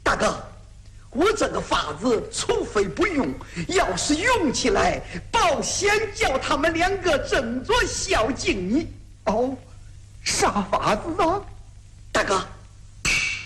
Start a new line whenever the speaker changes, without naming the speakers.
大哥，我这个法子除非不用，要是用起来，保险叫他们两个争着孝敬你。
哦，啥法子啊？